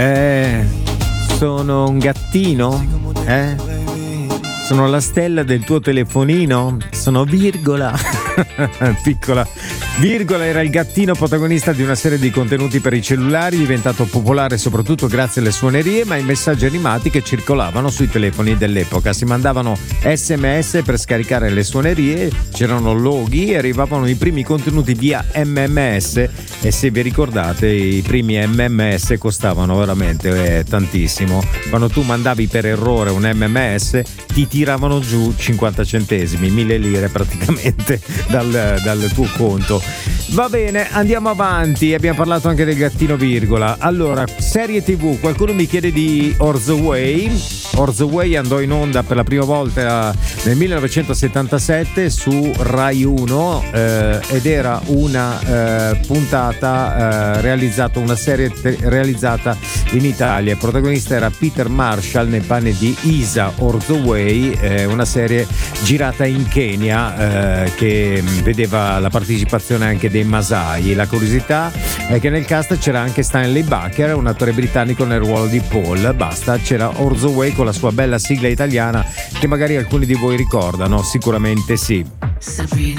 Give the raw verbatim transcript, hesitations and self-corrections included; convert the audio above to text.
Eh, sono un gattino? Eh? Sono la stella del tuo telefonino? Sono Virgola. Piccola Virgola era il gattino protagonista di una serie di contenuti per i cellulari, diventato popolare soprattutto grazie alle suonerie, ma ai messaggi animati che circolavano sui telefoni dell'epoca. Si mandavano sms per scaricare le suonerie, c'erano loghi e arrivavano i primi contenuti via mms, e se vi ricordate i primi mms costavano veramente eh, tantissimo. Quando tu mandavi per errore un mms ti tiravano giù cinquanta centesimi, mille lire praticamente dal, dal tuo conto. Va bene, andiamo avanti. Abbiamo parlato anche del gattino Virgola. Allora, serie tv, qualcuno mi chiede di Orzoway. Orzoway andò in onda per la prima volta nel millenovecentosettantasette su Rai uno eh, ed era una eh, puntata eh, realizzata, una serie te- realizzata in Italia. Il protagonista era Peter Marshall nei panni di Isa Orzoway, eh, una serie girata in Kenya eh, che vedeva la partecipazione anche dei Masai. La curiosità è che nel cast c'era anche Stanley Baker, un attore britannico nel ruolo di Paul. Basta, c'era Orzoway con la sua bella sigla italiana che magari alcuni di voi ricordano, sicuramente sì. Sabrina.